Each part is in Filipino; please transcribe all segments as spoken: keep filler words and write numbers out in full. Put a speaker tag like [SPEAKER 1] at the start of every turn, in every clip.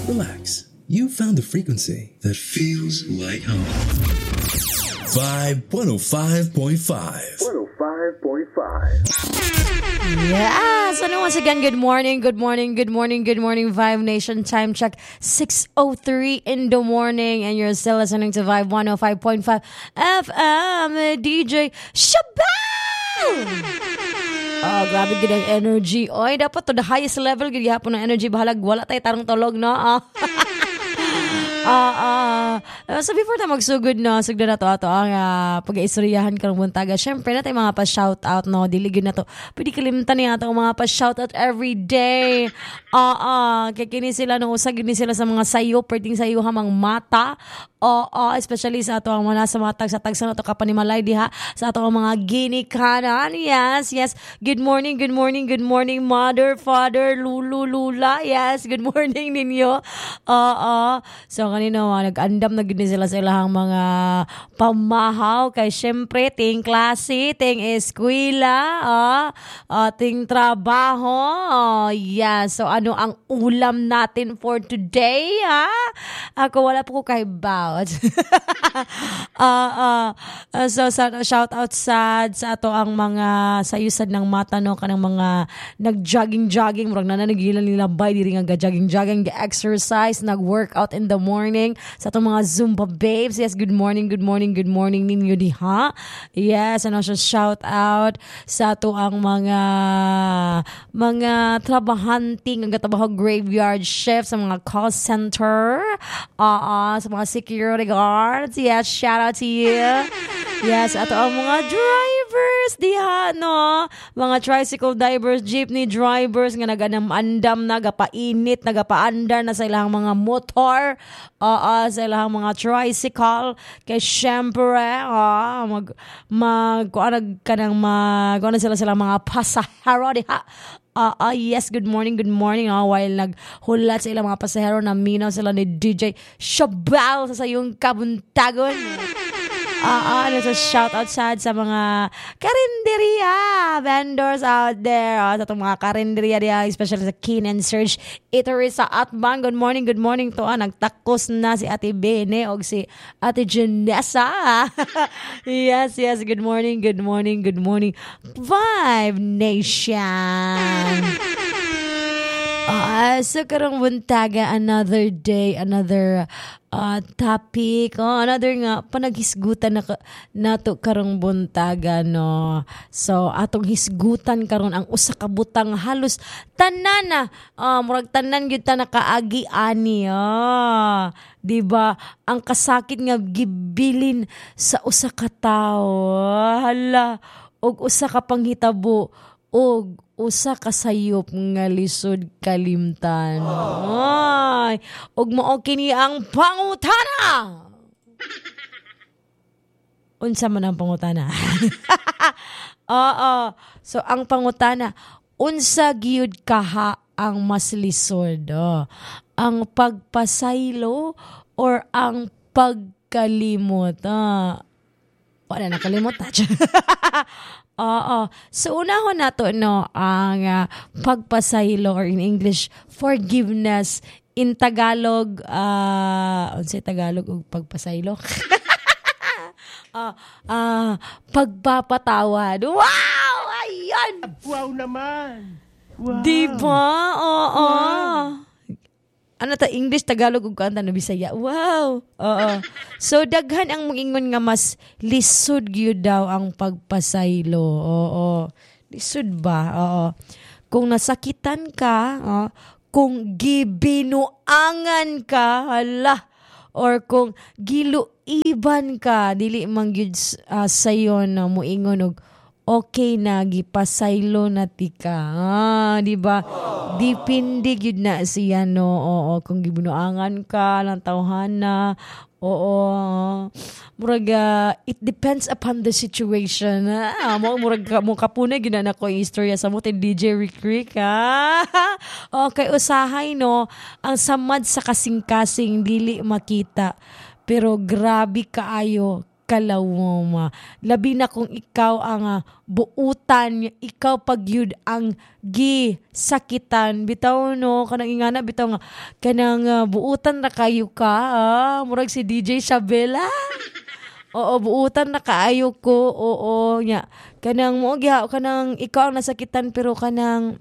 [SPEAKER 1] Relax. You found the frequency that feels like home. Vibe one oh five point five.
[SPEAKER 2] one oh five point five.
[SPEAKER 3] Yes! Ano once again, good morning, good morning, good morning, good morning, Vibe Nation. Time check, six oh three in the morning. And you're still listening to Vibe one oh five point five F M. D J Shabal! Oh, grabe gid ang energy. Oy, dapat to the highest level gid hapon ng energy. Bahalag, wala tayo tarong tulog, no? Oh. Ah, uh, so before tayo magsugod no, sugdo na to ato ang uh, pag-iistoryahan karong buntaga. Syempre na tayo mga pa-shout out no, diligid na to. Pwede kalimtan niya ato mga pa-shout out every day. Ah, uh, uh, kay kini sila no, usag ni sila sa mga sayo, perting sayo hamang mata. Oo, uh, uh, especially sa ato ang mga nasa mga tag sa tag sa ato kapanimalay diha sa ato ang mga ginikanan. Yes, yes. Good morning, good morning, good morning, mother, father, lulu, lula. Yes, good morning ninyo. Oo, uh, uh, so kanina uh, nag-andam na gid sila sa ilahang mga pamahaw kay syempre ting klase, ting eskwela, uh, uh, ting trabaho. Uh, yeah, so ano ang ulam natin for today, ha? Ako wala po ko kay Bao. uh, uh, uh, so sa, shout out sad sa ato ang mga sayusan ng mata no kanang mga nag-jogging-jogging murag na nagilan nila bay diri nga jogging-jogging, exercise, nag-workout in the morning sa ato mga Zumba babes. Yes, good morning, good morning, good morning ninyo diha. Yes, ano siya shout out sa ato ang mga mga trabahanting ang trabaho graveyard shift sa mga call center, uh, uh, sa mga security guards. Yes, shout out to you. Yes, ato ang mga drivers diha no, mga tricycle drivers, jeepney drivers nga naganam-andam na gapainit, nagapaandar na sa ilang mga motor, uh, uh, sa ilang mga tricycle kay syempre uh, mag mag kuan kanang mag kuan sila sila mga pasahero diha. Uh, uh, yes, good morning, good morning. Uh, while naghulat sa ilang mga pasahero na minaw sila ni D J Shabal sa sayong kabuntagon. Ah, uh, uh, so shout out sad sa mga karinderya vendors out there. Uh, sa itong mga karinderya diya, especially sa Keen and Surge Eatery sa Atbang. Good morning, good morning to. Ah, nagtakos na si Ate Bene o si Ate Janessa. Yes, yes. Good morning, good morning, good morning. Vibe Nation. Uh, so karong buntaga, another day, another uh, topic, oh, another nga panaghisgutan na nato karong buntaga no. So atong hisgutan karon ang usa ka butang halos tanan na uh, murag tanan gyud ta nakaagi ani ah. Di ba? Ang kasakit nga gibilin sa usa ka tawo. Hala, og usa ka panghitabo og usa ka sayop nga lisod kalimtan. Ay, og mao kini ang pangutana. Unsa man ang pangutana? Oo. So ang pangutana, unsa gyud kaha ang mas lisod? Oh, ang pagpasaylo or ang pagkalimot? Ah, wala na kalimot. Oo. So, unahon nato no, ang uh, pagpasaylo or in English, forgiveness. In Tagalog, uh, unsay Tagalog og pagpasaylo? uh, uh, pagpapatawad. Wow! Ayan!
[SPEAKER 4] Wow naman! Wow!
[SPEAKER 3] Diba? Oo. Wow. Ano ta, English, Tagalog, ug kanta na Bisaya. Wow! Oo. So, daghan ang moingon nga mas lisod gyud daw ang pagpasaylo. Oo. Lisod ba? Oo. Kung nasakitan ka, oh, kung gibinuangan ka, hala, or kung giluiban ka, dili man gyud uh, sayon na moingon og okay na gipasaylo na tika. Ah, di ba? Dipindi gyud na siya no. Oo, kung gibinuangan ka lang tawhana. Oo. Murag uh, it depends upon the situation. Ah, mo murag mo kapunay gyud na ko istorya sa mo D J Rick Rick ha. Okay, usahay no. Ang samad sa kasing-kasing dili makita. Pero grabe kaayo kalawom. Labi na kung ikaw ang uh, buutan, ikaw pagyud ang gisakitan. Bitaw no, kanang ingana, bitaw nga, kanang uh, buutan na kayo ka, ah, murag si D J Shabela. Oo, buutan na kaayo ko, oo, nya. Kanang mo, giha, kanang ikaw ang nasakitan, pero kanang,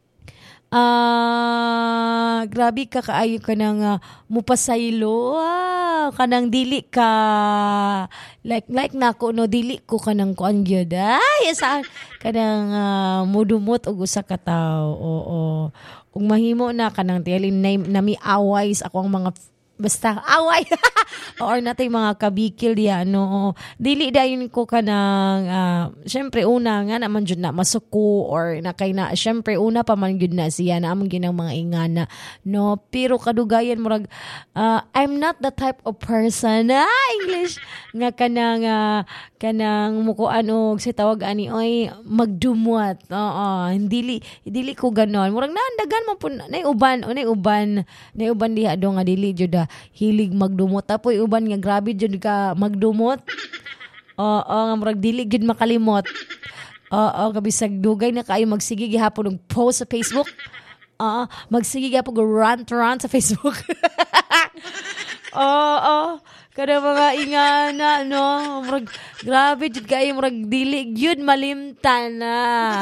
[SPEAKER 3] Ah, uh, grabe ka kaayo ka nang uh, mupasaylo. Ah, kanang dili ka like like nako no dili ko kanang kuan gyud. Ay, saan kanang uh, mudumot og usa ka tawo. Oo. Ug mahimo na kanang tialin name nami away sa ako ang mga basta away or natay mga kabikil diya no dili dayon ko kanang uh, syempre una nga naman jud na masuko or na kay na syempre una pa man jud na siya na among ginang mga ingana no pero kadugayan murag uh, I'm not the type of person na ah, English nga kanang uh, kanang mukuan og si tawag ani oy magdumot oo dili dili ko ganon murag naandagan man pud nay uban o nay uban nay uban diha do nga dili jud hilig magdumot apoy uban nga grabe jud ka magdumot oo nga murag dili jud makalimot oo kabisag dugay na kaayo magsige gihapon og post sa Facebook oo magsige gihapon og rant rant sa Facebook oo kada mga ingana no murag grabe jud kaayo murag dili gyud malimtan na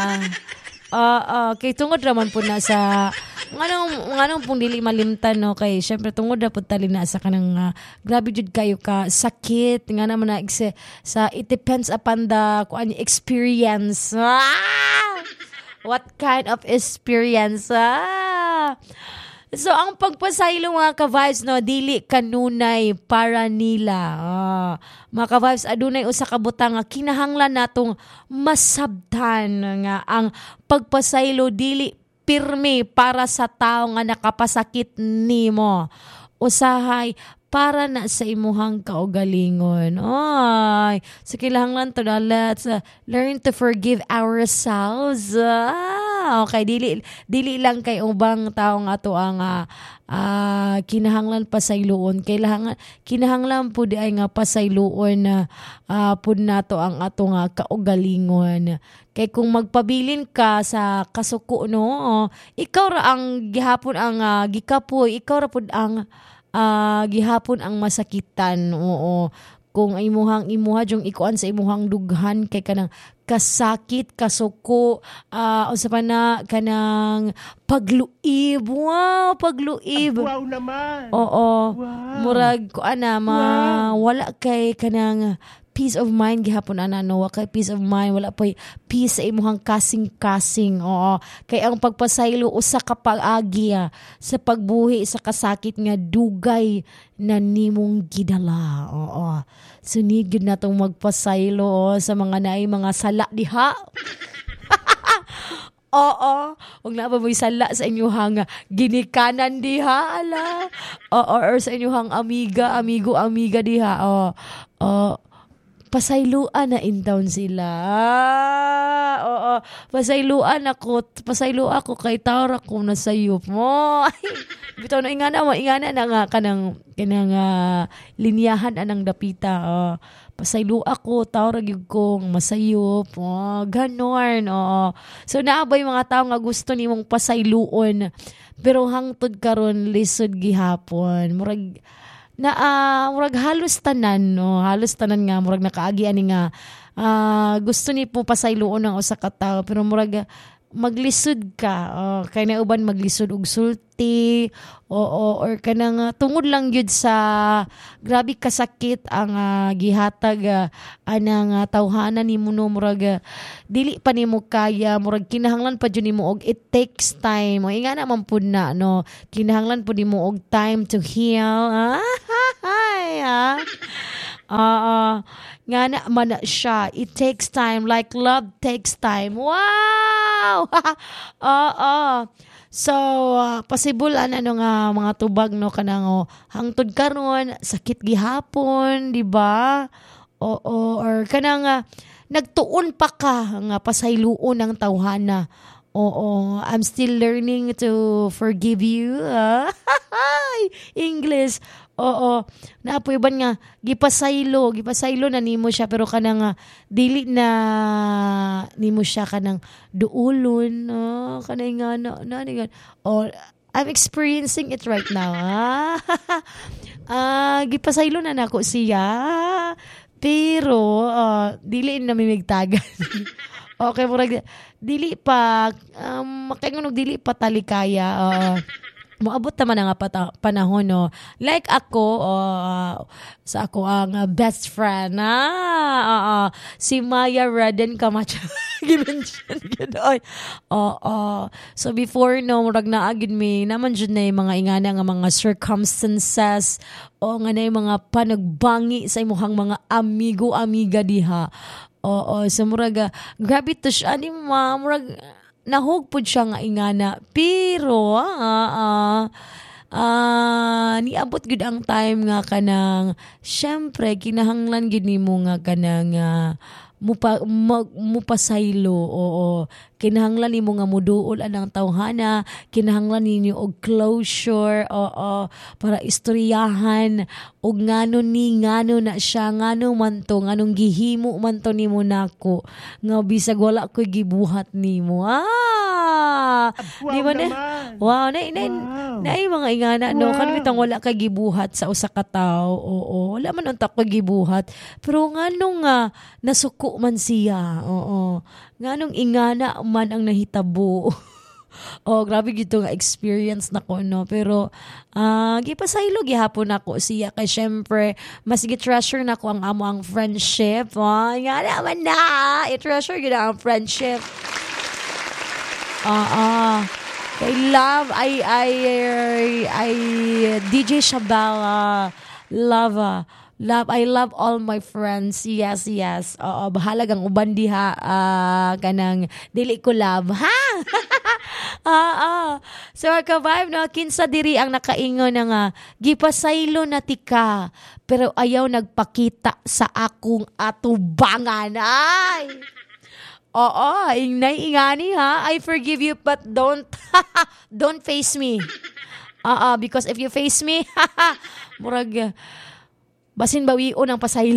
[SPEAKER 3] oo kay tungod raman po na sa nganong nganong pong dili malimtan no kay syempre tungod na pud tali na sa kanang uh, grabe jud kayo ka sakit nga naman na sa, sa it depends upon the kuan experience ah! What kind of experience ah? So ang pagpasaylo mga ka-vibes no dili kanunay para nila ah, mga ka-vibes adunay usa ka butang nga kinahanglan natong masabtan nga ang pagpasaylo dili pirmi para sa tao nga nakapasakit nimo. Usahay para na sa imuhang kaugalingon. Ay, so kinahanglan to na let's uh, learn to forgive ourselves. Ah, okay, dili dili lang kay ubang tao nga to ang uh, uh, kinahanglan pasayloon. Kailangan kinahanglan pud ay nga pasayloon na uh, pud nato ang ato nga kaugalingon. Kay kung magpabilin ka sa kasuko no, ikaw ra ang gihapon ang uh, gikapoy, ikaw ra pud ang uh, gihapon ang masakitan. Oo. Kung imuhang imuha jung ikuan sa imuhang dughan kay kanang kasakit, kasuko, uh, unsa pa na kanang pagluib. Wow, pagluib.
[SPEAKER 4] Wow naman.
[SPEAKER 3] Oo.
[SPEAKER 4] Wow.
[SPEAKER 3] Murag kuan na ma
[SPEAKER 4] Wow.
[SPEAKER 3] wala kay kanang peace of mind gihapon ana no wa kay peace of mind wala pa peace sa imuhang kasing-kasing oo kay ang pagpasaylo usa ka pag-agi sa pagbuhi sa kasakit nga dugay na nimong gidala oo sunid gyud natong magpasaylo oh, sa mga naay mga sala diha oo wag na ba mo'y sala sa inyuhang ginikanan diha ala oo or sa inyuhang amiga amigo amiga diha oo oo pasayluan na in town sila. Ah, oo, pasayluan ako, pasaylo ako kay Tara ko na sayop mo. Bitaw na ingana mo, ingana na nga kanang kanang uh, linyahan anang dapita. Oh. Pasaylo ako, Tara gyud kong masayop. Oh, ganon. Oh. So naabay mga tao nga gusto nimong pasayluon. Pero hangtod karon lisod gihapon. Murag na uh, murag halos tanan no halos tanan nga murag nakaagi ani nga uh, gusto ni po pasayloon ng usa ka tawo pero murag maglisod ka uh, kay na uban maglisod og sulti o, o or kanang uh, tungod lang gyud sa grabe kasakit ang uh, gihatag uh, anang uh, tawhanan nimo no murag uh, dili pa nimo kaya murag kinahanglan pa jud nimo og it takes time o inga naman pud na no kinahanglan pud nimo og time to heal ah ay ah uh, nga na man siya it takes time like love takes time wow oo so uh, possible ano nga mga tubag no kanang oh, hangtod karon sakit gihapon di ba oo or kanang uh, nagtuon pa ka nga pasayloon ng tawhana oo I'm still learning to forgive you uh, English Oo, naapoy ban nga gipasaylo, gipasaylo na nimo siya pero kanang nga dili na nimo siya kanang duulon, oh, kanay nga na, na, na, oh, I'm experiencing it right now. Ah, ah gipasaylo na nako siya. Pero uh, dili na mimigtagan. Okay, murag dili pa um makaingon dili pa talikaya. Uh, Moabot naman nga pata- panahon no. Like ako uh, sa ako ang uh, best friend na uh, uh, si Maya Redden Camacho. Gimension gid. Oo. Uh, so before no murag naagid mi naman jud na yung mga ingana nga mga circumstances o nga na yung mga panagbangi sa imuhang mga amigo amiga diha. Oo, so murag uh, grabe to siya ni ma murag nahugpod siya nga ingana pero ah ah ah niabot gud ang time nga kanang syempre kinahanglan gid nimo nga kanang uh, mupa mag, mupasaylo oo kinahanglan nimo nga muduol anang tawhana kinahanglan ninyo og closure oo para istoryahan og ngano ni ngano na siya ngano man to nganong gihimo man to nimo nako nga bisag wala koy gibuhat nimo ah
[SPEAKER 4] Wow
[SPEAKER 3] di ba na
[SPEAKER 4] naman.
[SPEAKER 3] wow na na,
[SPEAKER 4] Wow.
[SPEAKER 3] na, na mga ingana no
[SPEAKER 4] Wow.
[SPEAKER 3] kan bitang wala kay gibuhat sa usa ka tawo oo wala man unta koy gibuhat pero nganong nga nasuko man siya oo nganong ingana man ang nahitabo. Oh, grabe gito nga experience na ko no pero ah uh, gipasaylo gihapon nako siya kay syempre mas gi-treasure nako ang amo ang friendship. Oh, nga naman na. I-treasure gid ang friendship. Ah ah. Kay love I I I D J Shabala love uh, Love, I love all my friends. Yes, yes. Oo, bahalag ang uban diha uh, kanang dili ko love. Ha? Ah, ah. So ka vibe no kinsa diri ang nakaingon na nga gipasaylo na tika pero ayaw nagpakita sa akong atubangan. Ay. Oo, ingnay ingani ha. I forgive you but don't don't face me. Ah, uh, because if you face me, murag basin bawion ang pasaylo.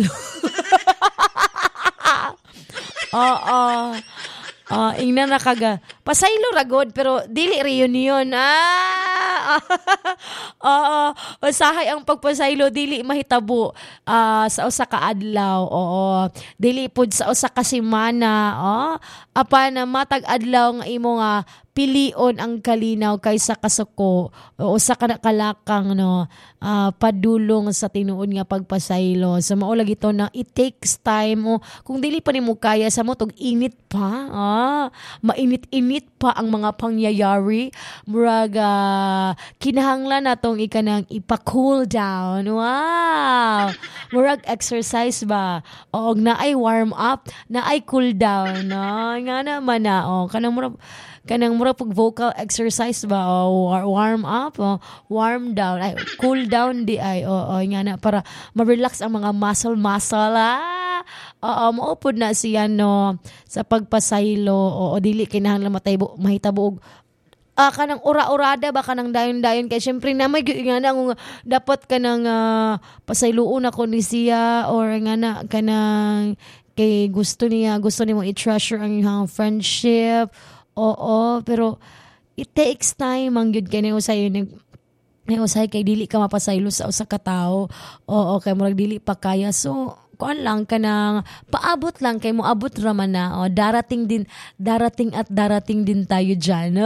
[SPEAKER 3] Oo. Ah, ingna na kaga. Pasaylo ragod pero dili reunion. Ah. Oo, usahay ang pagpasaylo dili mahitabo ah, sa usa ka adlaw. Oo. Dili pud sa usa ka semana, oh. Apa na matag adlaw nga imo nga pilion ang kalinaw kaysa kasuko o usa ka na kalakang no uh, padulong sa tinuod nga pagpasaylo. So mao lagi to na it takes time o kung dili pa nimo kaya sa mo tog init pa ah mainit-init pa ang mga pangyayari murag uh, kinahanglan natong ikanang ipa-cool down. Wow, murag exercise ba o na ay warm up na ay cool down no nga naman na oh kanang murag kanang mura pag vocal exercise ba o oh, warm up o oh, warm down ay cool down di ay o oh, oh, nga na para ma-relax ang mga muscle muscle ah oo maupod na siya no sa pagpasaylo o oh, dili kinahanglan mataybo mahitabo og ah kanang ura-urada ba kanang dayon-dayon kay syempre na may nga na kung dapat kanang uh, pasayloon ako ni siya or nga na kanang kay gusto niya gusto nimo i-treasure ang iyang friendship. Oo, pero it takes time ang gyud kay usay nag usay kay dili ka mapasaylo sa usa ka tawo. Oo, kay murag dili pa kaya. So, kuan lang kanang paabot lang kay moabot ra man na. O, darating din darating at darating din tayo diyan.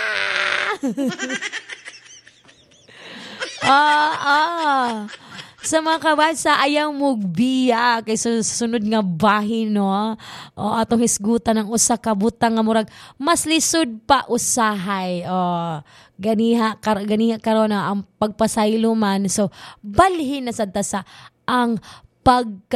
[SPEAKER 3] Ah, ah. Sa mga kabasa, ayaw mugbiya kay sa sunod nga bahin, no? O, atong hisgutan ng usa ka butang nga murag mas lisod pa usahay. O, ganiha, kar, ganiha karon na ang pagpasaylo man. So, balhin na sad ta sa ang pag